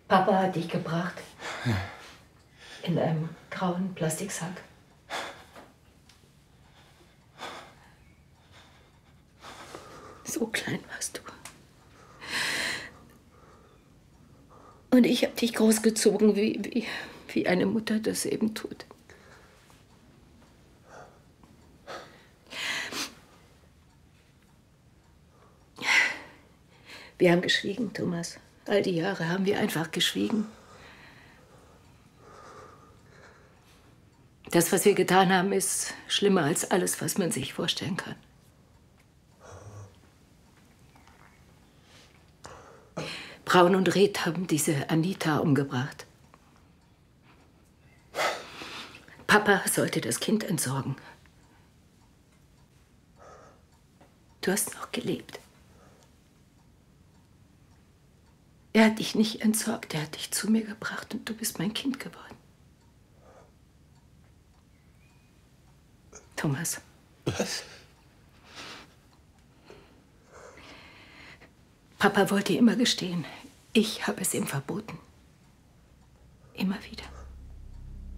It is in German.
Papa hat dich gebracht. In einem grauen Plastiksack. So klein warst du. Und ich habe dich großgezogen, wie eine Mutter das eben tut. Wir haben geschwiegen, Thomas. All die Jahre haben wir einfach geschwiegen. Das, was wir getan haben, ist schlimmer als alles, was man sich vorstellen kann. Braun und Reth haben diese Anita umgebracht. Papa sollte das Kind entsorgen. Du hast noch gelebt. Er hat dich nicht entsorgt, er hat dich zu mir gebracht und du bist mein Kind geworden. Thomas. Was? Papa wollte immer gestehen. Ich habe es ihm verboten. Immer wieder.